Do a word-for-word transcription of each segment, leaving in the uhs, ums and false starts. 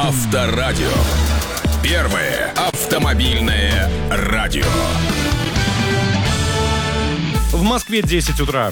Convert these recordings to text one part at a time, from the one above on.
Авторадио. Первое автомобильное радио. В Москве десять утра.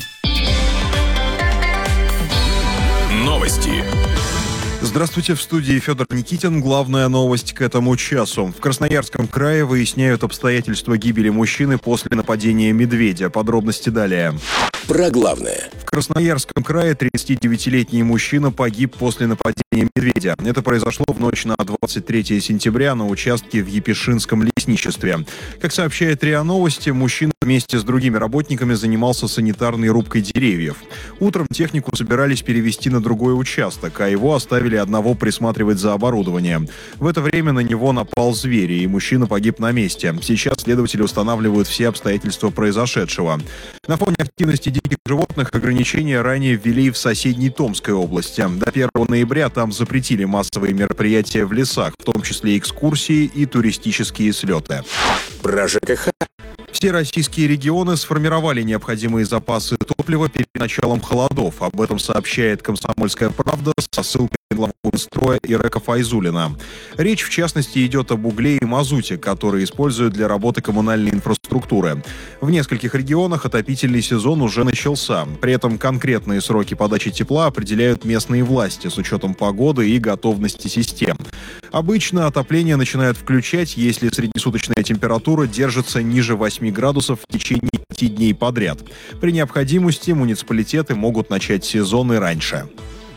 Новости. Здравствуйте, в студии Федор Никитин. Главная новость к этому часу. В Красноярском крае выясняют обстоятельства гибели мужчины после нападения медведя. Подробности далее. Про главное. В Красноярском крае тридцатидевятилетний мужчина погиб после нападения медведя. Это произошло в ночь на двадцать третье сентября на участке в Епишинском лесничестве. Как сообщает РИА Новости, мужчина вместе с другими работниками занимался санитарной рубкой деревьев. Утром технику собирались перевести на другой участок, а его оставили одного присматривать за оборудованием. В это время на него напал зверь, и мужчина погиб на месте. Сейчас следователи устанавливают все обстоятельства произошедшего. На фоне активности диких животных ограничения ранее ввели в соседней Томской области. До первого ноября там запретили массовые мероприятия в лесах, в том числе экскурсии и туристические слеты. Про ЖКХ. Все российские регионы сформировали необходимые запасы топлива перед началом холодов. Об этом сообщает «Комсомольская правда» со ссылкой на главу Минстроя Ирека Файзуллина. Речь, в частности, идет об угле и мазуте, которые используют для работы коммунальной инфраструктуры. В нескольких регионах отопительный сезон уже начался. При этом конкретные сроки подачи тепла определяют местные власти с учетом погоды и готовности систем. Обычно отопление начинают включать, если среднесуточная температура держится ниже восьми градусов в течение пяти дней подряд. При необходимости муниципалитеты могут начать сезон и раньше.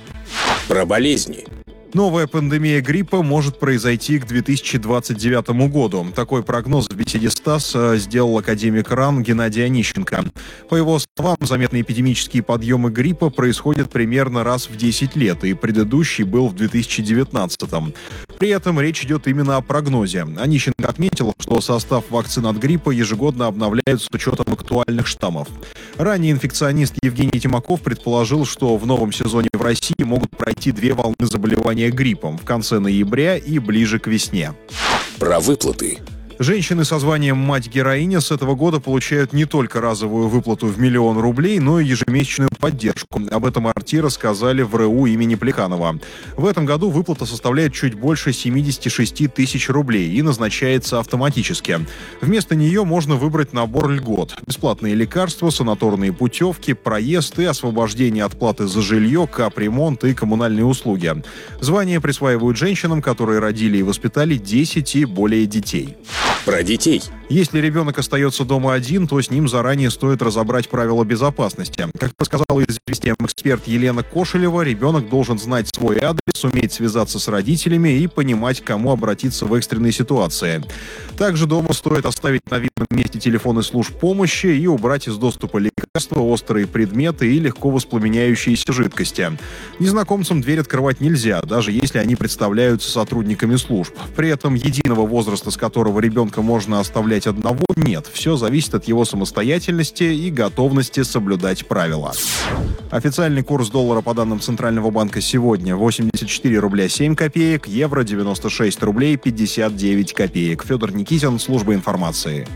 Про болезни. Новая пандемия гриппа может произойти к две тысячи двадцать девятому году. Такой прогноз в беседе с ТАСС сделал академик РАН Геннадий Онищенко. По его словам, заметные эпидемические подъемы гриппа происходят примерно раз в десять лет, и предыдущий был в две тысячи девятнадцатом. При этом речь идет именно о прогнозе. Онищенко отметил, что состав вакцин от гриппа ежегодно обновляют с учетом актуальных штаммов. Ранее инфекционист Евгений Тимаков предположил, что в новом сезоне в России могут пройти две волны заболевания гриппом в конце ноября и ближе к весне. Про выплаты. Женщины со званием «Мать-героиня» с этого года получают не только разовую выплату в миллион рублей, но и ежемесячную поддержку. Об этом РТ рассказали в РУ имени Плеханова. В этом году выплата составляет чуть больше семьдесят шесть тысяч рублей и назначается автоматически. Вместо нее можно выбрать набор льгот: бесплатные лекарства, санаторные путевки, проезд и освобождение от платы за жилье, капремонт и коммунальные услуги. Звание присваивают женщинам, которые родили и воспитали десять и более детей. Про детей. Если ребенок остается дома один, то с ним заранее стоит разобрать правила безопасности. Как рассказала «Известиям» эксперт Елена Кошелева, ребенок должен знать свой адрес, уметь связаться с родителями и понимать, к кому обратиться в экстренной ситуации. Также дома стоит оставить на видном месте телефоны служб помощи и убрать из доступа лекарства, острые предметы и легко воспламеняющиеся жидкости. Незнакомцам дверь открывать нельзя, даже если они представляются сотрудниками служб. При этом единого возраста, с которого ребенка можно оставлять одного, нет. Все зависит от его самостоятельности и готовности соблюдать правила. Официальный курс доллара по данным Центрального банка сегодня восемьдесят четыре рубля семь копеек, евро девяносто шесть рублей пятьдесят девять копеек. Федор Никитин, служба информации.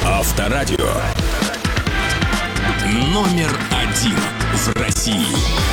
Авторадио. Номер один в России.